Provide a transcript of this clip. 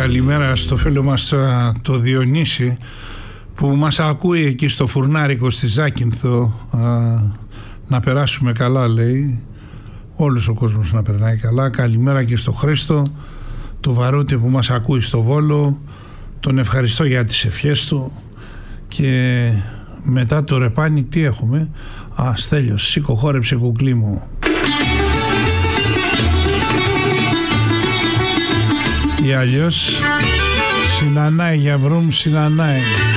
καλημέρα στο φίλο μας το Διονύση που μας ακούει εκεί στο φουρνάρικο στη Ζάκυνθο. Να περάσουμε καλά, λέει. Όλος ο κόσμος να περνάει καλά. Καλημέρα και στο Χρήστο, το Βαρούτη που μας ακούει στο Βόλο. Τον ευχαριστώ για τις ευχές του. Και μετά το ρεπάνι τι έχουμε? Στέλιος, σήκω, χόρεψε κουκλί μου. Ή αλλιώς συνανάει για βρούμ, συνανάει.